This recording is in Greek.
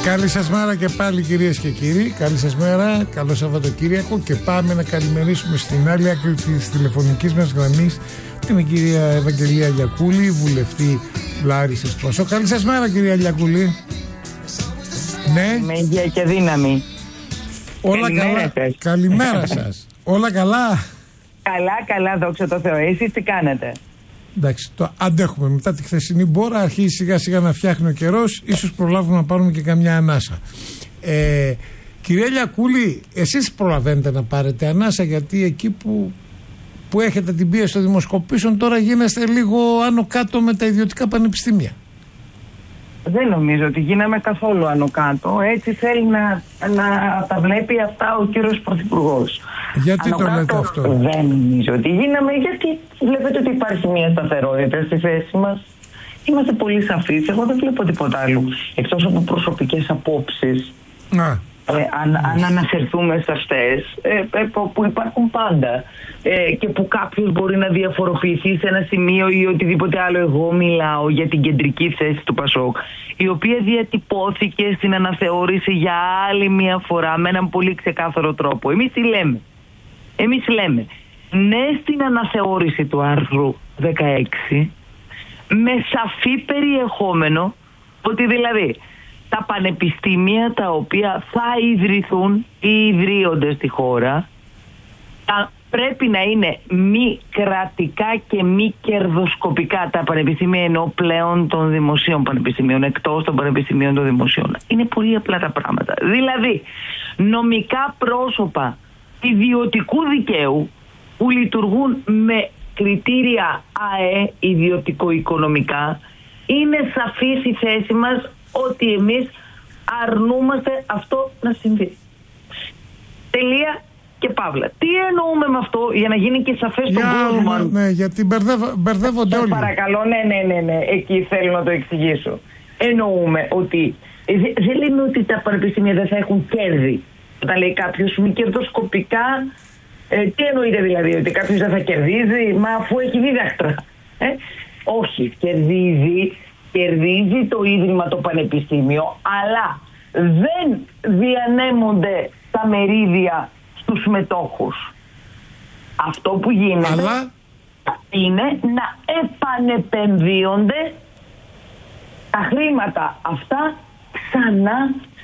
Καλή σας μέρα και πάλι, κυρίες και κύριοι. Καλή σας μέρα, καλό Σαββατοκύριακο. Και πάμε να καλημερίσουμε στην άλλη άκρη της τηλεφωνικής μας γραμμής την κυρία Ευαγγελία Λιακούλη, βουλευτή Λάρισσας Πασόκ. Καλή σας μέρα, κυρία Λιακούλη. Ναι. Με υγεία και δύναμη. Όλα καλά. Καλημέρα σας. Όλα καλά. Καλά, δόξα τω Θεώ. Εσείς τι κάνετε? Εντάξει, το αντέχουμε. Μετά τη χθεσινή μπόρα αρχίζει σιγά σιγά να φτιάχνει ο καιρός. Ίσως προλάβουμε να πάρουμε και καμιά ανάσα. Κυρία Λιακούλη, εσείς προλαβαίνετε να πάρετε ανάσα, γιατί εκεί που έχετε την πίεση των δημοσκοπήσεων τώρα γίνεστε λίγο άνω κάτω με τα ιδιωτικά πανεπιστήμια. Δεν νομίζω ότι γίναμε καθόλου άνω κάτω. Έτσι θέλει να τα βλέπει αυτά ο κύριος Πρωθυπουργός. Γιατί το λέτε αυτό? Δεν νομίζω ότι γίναμε, γιατί βλέπετε ότι υπάρχει μια σταθερότητα στη θέση μας. Είμαστε πολύ σαφείς. Εγώ δεν βλέπω τίποτα άλλο εκτός από προσωπικές απόψεις. Αν αναφερθούμε σε αυτές που υπάρχουν πάντα και που κάποιος μπορεί να διαφοροποιηθεί σε ένα σημείο ή οτιδήποτε άλλο. Εγώ μιλάω για την κεντρική θέση του Πασόκ, η οποία διατυπώθηκε στην αναθεώρηση για άλλη μια φορά με έναν πολύ ξεκάθαρο τρόπο. Εμείς τι λέμε? Εμείς λέμε ναι στην αναθεώρηση του άρθρου 16 με σαφή περιεχόμενο, ότι δηλαδή τα πανεπιστήμια τα οποία θα ιδρυθούν ή ιδρύονται στη χώρα πρέπει να είναι μη κρατικά και μη κερδοσκοπικά. Τα πανεπιστήμια εννοώ πλέον των δημοσίων πανεπιστημίων, εκτός των πανεπιστημίων των δημοσίων. Είναι πολύ απλά τα πράγματα. Δηλαδή, νομικά πρόσωπα ιδιωτικού δικαίου που λειτουργούν με κριτήρια ΑΕ, ιδιωτικο-οικονομικά, είναι σαφής η θέση μας ότι εμείς αρνούμαστε αυτό να συμβεί. Τελεία και παύλα. Τι εννοούμε με αυτό, για να γίνει και σαφές στον κόσμο? Ναι, γιατί μπερδεύονται όλοι. Παρακαλώ, ναι, εκεί θέλω να το εξηγήσω. Εννοούμε ότι δεν λέμε ότι τα πανεπιστήμια δεν θα έχουν κέρδη. Όταν λέει κάποιος μη κερδοσκοπικά, τι εννοείται δηλαδή? Ότι κάποιος δεν θα κερδίζει, μα αφού έχει δίδακτρα? Όχι, κερδίζει το ίδρυμα, το πανεπιστήμιο, αλλά δεν διανέμονται τα μερίδια στους μετόχους. Αυτό που γίνεται είναι να επανεπενδύονται τα χρήματα αυτά ξανά